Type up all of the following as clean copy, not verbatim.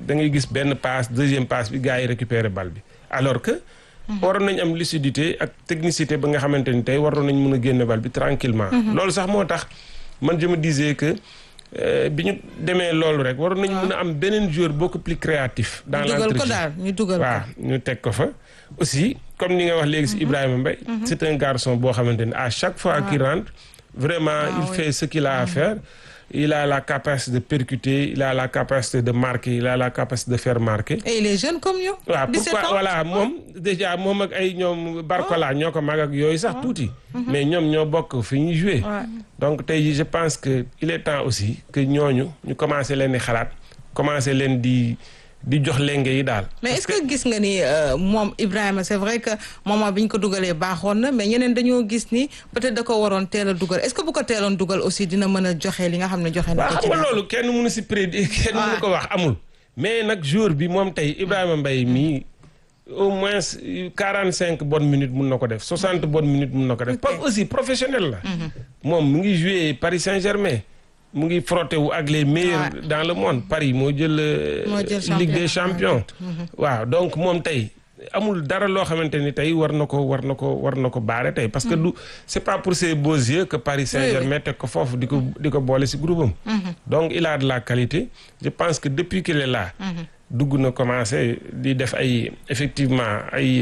da ngay gis benn passe deuxième passe bi gars yi récupérer balle bi alors que waroon nañ am lucidité ak technicité ba nga xamante ni tey waroon nañ mën a génne balle bi tranquillement loolu sax moo tax man je me disais que bi ñu demee loolu rek waroon nañu mën a am beneen joueur beaucoup plus créatif dans l'entretien ñu dugal ko waaw ñu teg ko fa aussi comme ni nga wax léegi si Ibrahima Mbaye c'est un garçon boo xamante ni à chaque fois qu'il rentre vraiment il fait ce qu'il a à faire. Il a la capacité de percuter, il a la capacité de marquer, il a la capacité de faire marquer. Et il est jeune comme ñu. waaw pourquoi voilà moom déjà moom ak ay ñoom Barcola ñoo ko mag ak yooyu sax tuuti. mais ñoom ñoo bokk fi ñuy jouer. donc tey je pense que il est temps aussi que ñooñu ñu commencé leen di xalaat commencé leen di jox lenge yi daal. mais est-ce que gis nga ni moom Ibrahima c'est vrai que moment bi ñu ko dugalee baaxoon na mais ñeneen dañoo gis ni peut-être da ko waroon teel a dugal est-ce que bu ko teeloon dugal aussi dina mën a joxe li nga xam ne joxe na ko ci. waaw xam nga loolu kenn mënu si prédire kenn mënu ko wax amul. mais nag jour bi moom tey Ibrahima Mbaye mii au moins 45 bonnes minutes mun na ko def 60 bonnes minutes mun na ko def. Pape aussi professionnel la. moom mu ngi jouer Paris Saint-Germain. mu ngi frotté wu ak les meilleurs dans le monde Paris moo jël Ligue des champions waaw donc moom tey amul dara loo xamante ni tey war na ko baare tey parce que du c'est pas pour ses beaux yeux que Paris Saint-Germain teg ko foofu di ko boole ci groupe am donc il a de la qualité je pense que depuis qu'il est là dugg na commencé di def effectivement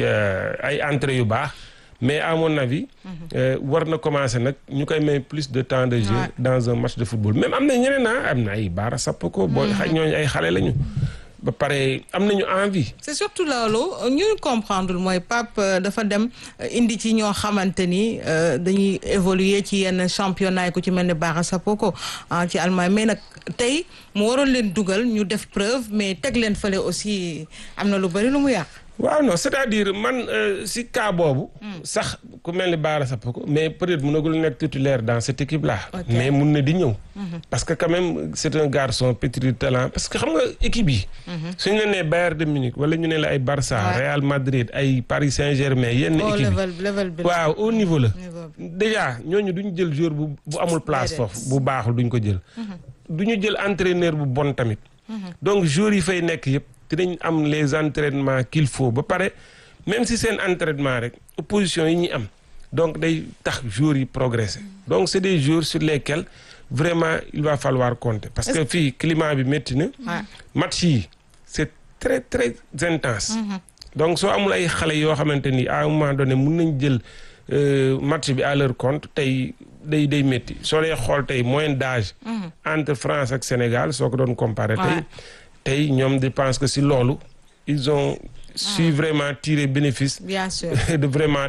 ay entrées yu baax mais à mon avis war na commencer nag ñu koy may plus de temps de jeu dans un match de football même am na ñeneen am na ay Bara Sapoko boo ñooñu ay xale lañu ba pare am nañu envie. c'est surtout loolu ñu comprendre mooy Pape dafa dem indi ci ñoo xamante ni dañuy évoluer ci yenn championnat yi ku ci mel ne Bara Sapoko ci Allemagne mais nag tey mu waroon leen dugal ñu def preuve mais teg leen fële aussi am na lu bari lu mu yàq. waaw non c'est-à-dire man si cas boobu. sax ku mel ni Bara Sapoko mais peut-être mënagul nekk titulaire dans cette équipe-là. mais mun na di ñëw. parce que quand même c'est un garçon pétri de talent parce que xam nga équipe yi. suñu la nee Bayern de Munich wala ñu ne la ay Barça. Real Madrid ay Paris Saint-Germain yenn équipe yi waaw au niveau la. déjà ñooñu duñu jël joueur bu amul place foofu bu baaxul duñ ko jël. duñu jël entraîneur bu bon tamit. donc joueurs yi fay nekk yëpp. dinañ am les entraînements qu'il faut ba pare même si seen entraînement rek opposition yi ñuy am donc day tax joueurs yi progresser donc c'est des joueurs sur lesquels vraiment il va falloir compter parce que fii climat bi métti na match yi c'est très très intense donc soo amul ay xale yoo xamante ni à un moment donné mun nañ jël match bi à leur compte tey day métti soo dee xool tey moyenne d'âge entre France ak Sénégal soo ko doon comparer tey ñoom je pense que si loolu ils ont su vraiment tirer bénéfice. bien sûr de vraiment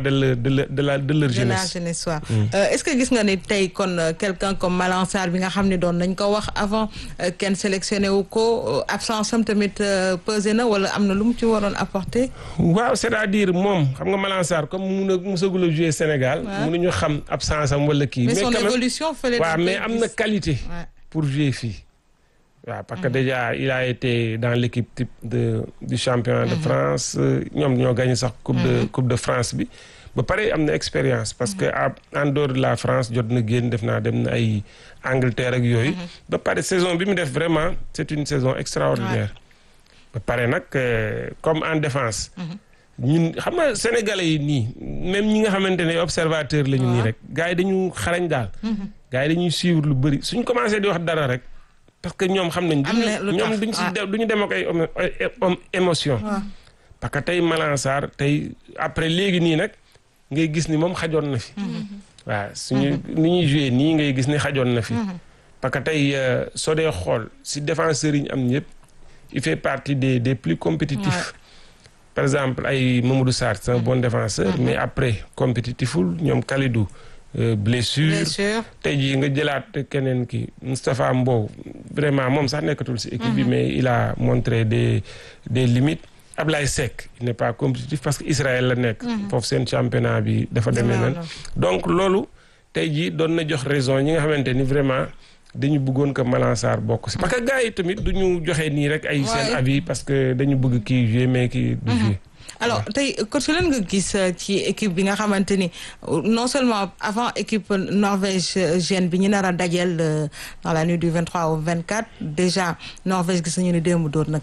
de leur jeunesse. Est-ce que gis nga ni tey kon quelqu'un comme Malang Sarr bi nga xam ne doon nañ ko wax avant kenn sélectionné wu ko absence am tamit pesé na wala am na lu mu ci waroon apporter. waaw c'est-à-dire moom xam nga Malang Sarr comme musagul a jouer Sénégal. mënuñu xam absence am wala kii. mais son évolution fële waaw mais am na qualité. pour jouer fii. waaw parce que déjà il a été dans l'équipe type du championnat de France ñoom ñoo gagné sax coupe de France bi ba pare am na expérience parce que en dehors de la France jot na génn dem na ay Angleterre ak yooyu ba pare saison bi mu def vraiment c'est une saison extraordinaire ba pare nag comme en défense ñun xam nga sénégalais yi nii même ñi nga xamante ne observateur la ñu nii rek gars yi dañu xarañ daal gars yi dañuy suivre lu bëri suñ commencé di wax dara rek parce que ñoom xam nañ ñoom duñu dem ak ay émotion parce que tey Malang Sarr tey après léegi nii nag ngay gis ni moom xajoon na fi waaw suñu ni ñuy jouer nii ngay gis ni xajoon na fi parce que tey soo dee xool si défenseurs yi ñu am ñëpp il fait partie des plus compétitifs par exemple ay Mamadou Sarr c'est un bon défenseur mais après compétitiful ñoom Kalidou blessure tey jii nga jëlaat keneen ki Moustapha Mbow vraiment moom sax nekkatul ci équipe bi mais il a montré des limites Ablaye Seck il n'est pas compétitif parce que Israël la nekk foofu seen championnat bi dafa demee nan donc loolu tey jii doon na jox raison ñi nga xamante ni vraiment dañu bëggoon que Malang Sarr bokk ci parce que gars yi tamit duñu joxe nii rek ay seen avis parce que dañu bëgg kii jouer mais kii du jouer alors tey coach lan nga gis ci équipe bi nga xamante ni non seulement avant équipe norvégienne bi ñu nar a dajeel dans la nuit du 23 au 24 déjà Norvège gis nañu ne démb door na